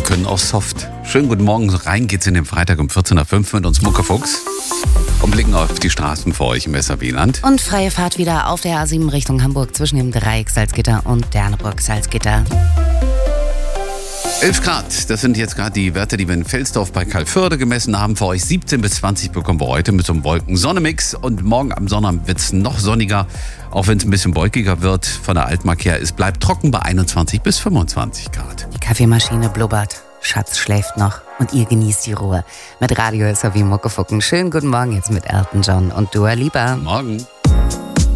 können auch soft. Schönen guten Morgen, rein geht's in den Freitag um 14.05 Uhr mit uns Muckefuchs und blicken auf die Straßen vor euch im Weserwieland. Und freie Fahrt wieder auf der A7 Richtung Hamburg zwischen dem Dreieck Salzgitter und Derneburg-Salzgitter. 11 Grad, das sind jetzt gerade die Werte, die wir in Felsdorf bei Calförde gemessen haben. Für euch 17 bis 20 bekommen wir heute mit so einem Wolken-Sonne-Mix. Und morgen am Sonnabend wird es noch sonniger, auch wenn es ein bisschen wolkiger wird. Von der Altmark her, es bleibt trocken bei 21 bis 25 Grad. Die Kaffeemaschine blubbert, Schatz schläft noch und ihr genießt die Ruhe. Mit Radio ist wie Muckefucken. Schönen guten Morgen jetzt mit Elton John und Dua Lipa. Morgen.